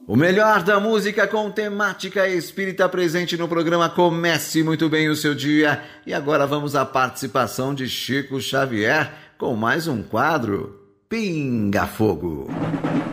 O melhor da música com temática espírita presente no programa Comece Muito Bem o Seu Dia. E agora vamos à participação de Chico Xavier com mais um quadro Pinga Fogo.